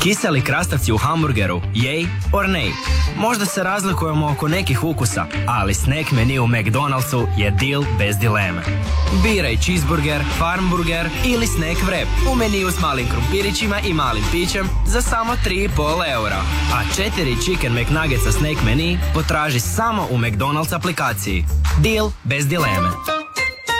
Kiseli krastavci u hamburgeru, yay or nay? Možda se razlikujemo oko nekih ukusa, ali snack menu u McDonald'su je deal bez dileme. Biraj cheeseburger, farmburger ili snack wrap u meniju s malim krumpirićima i malim pićem za samo 3,5 eura. A 4 chicken McNuggetsa snack menu potraži samo u McDonald's aplikaciji. Deal bez dileme.